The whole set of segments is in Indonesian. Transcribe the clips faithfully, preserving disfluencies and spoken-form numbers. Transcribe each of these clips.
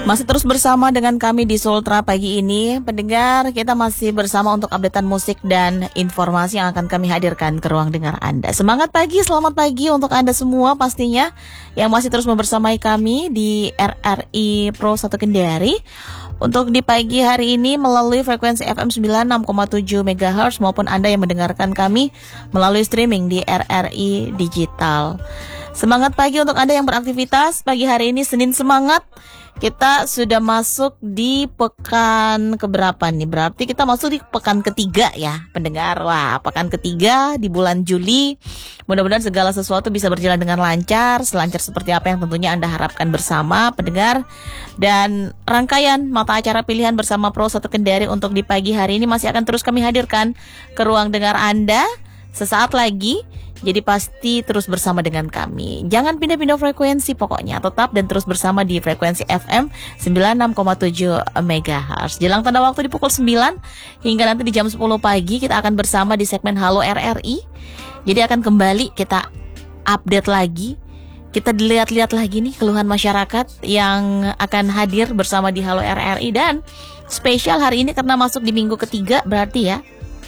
Masih terus bersama dengan kami di Sultra pagi ini. Pendengar, kita masih bersama untuk updatean musik dan informasi yang akan kami hadirkan ke ruang dengar Anda. Semangat pagi, selamat pagi untuk Anda semua pastinya yang masih terus membersamai kami di R R I Pro satu Kendari. Untuk di pagi hari ini melalui frekuensi F M sembilan puluh enam koma tujuh megahertz maupun Anda yang mendengarkan kami melalui streaming di R R I Digital. Semangat pagi untuk Anda yang beraktivitas. Pagi hari ini Senin semangat. Kita sudah masuk di pekan keberapa nih? Berarti kita masuk di pekan ketiga ya, pendengar. Wah, pekan ketiga di bulan Juli. Mudah-mudahan segala sesuatu bisa berjalan dengan lancar, selancar seperti apa yang tentunya Anda harapkan bersama, pendengar. Dan rangkaian mata acara pilihan bersama Pro satu Kendari untuk di pagi hari ini masih akan terus kami hadirkan ke ruang dengar Anda sesaat lagi. Jadi pasti terus bersama dengan kami. Jangan pindah-pindah frekuensi pokoknya. Tetap dan terus bersama di frekuensi F M sembilan puluh enam koma tujuh megahertz. Jelang tanda waktu di pukul sembilan hingga nanti di jam sepuluh pagi kita akan bersama di segmen Halo R R I. Jadi akan kembali kita update lagi. Kita dilihat-lihat lagi nih keluhan masyarakat yang akan hadir bersama di Halo R R I. Dan spesial hari ini karena masuk di minggu ketiga berarti ya.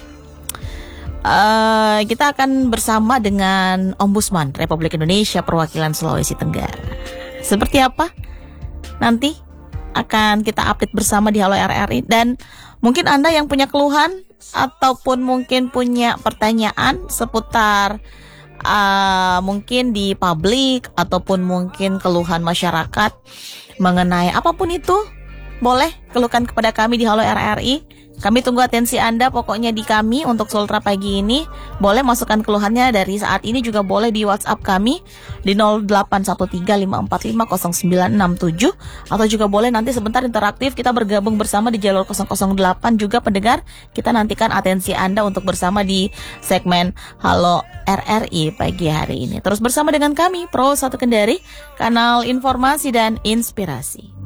Uh, kita akan bersama dengan Ombudsman Republik Indonesia Perwakilan Sulawesi Tenggara. Seperti apa? Nanti akan kita update bersama di Halo R R I. Dan mungkin Anda yang punya keluhan ataupun mungkin punya pertanyaan seputar uh, mungkin di publik ataupun mungkin keluhan masyarakat mengenai apapun itu, boleh keluhkan kepada kami di Halo R R I. Kami tunggu atensi Anda pokoknya di kami untuk Sultra pagi ini. Boleh masukkan keluhannya dari saat ini, juga boleh di WhatsApp kami di nol delapan satu tiga lima empat lima nol sembilan enam tujuh. Atau juga boleh nanti sebentar interaktif kita bergabung bersama di jalur nol nol delapan juga, pendengar. Kita nantikan atensi Anda untuk bersama di segmen Halo R R I pagi hari ini. Terus bersama dengan kami Pro satu Kendari, kanal informasi dan inspirasi.